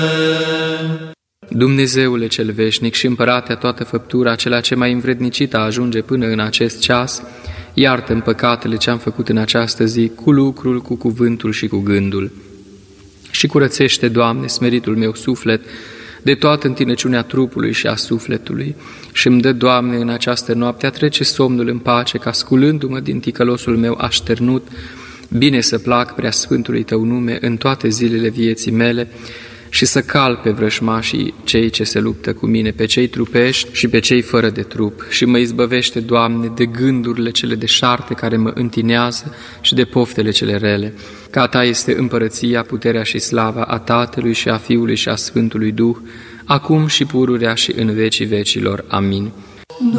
Dumnezeule cel veșnic și împăratea toată făptura, acela ce mai învrednicit a ajunge până în acest ceas, iartă-mi păcatele ce am făcut în această zi, cu lucrul, cu cuvântul și cu gândul. Și curățește, Doamne, smeritul meu suflet, de toată întinăciunea trupului și a sufletului. Și îmi dă, Doamne, în această noapte a trece somnul în pace, ca sculându-mă din ticălosul meu așternut, bine să plac prea sfântului Tău nume în toate zilele vieții mele și să cal pe vrăjmașii cei ce se luptă cu mine, pe cei trupești și pe cei fără de trup. Și mă izbăvește, Doamne, de gândurile cele deșarte care mă întinează și de poftele cele rele. Că a Ta este împărăția, puterea și slava a Tatălui și a Fiului și a Sfântului Duh, acum și pururea și în vecii vecilor. Amin.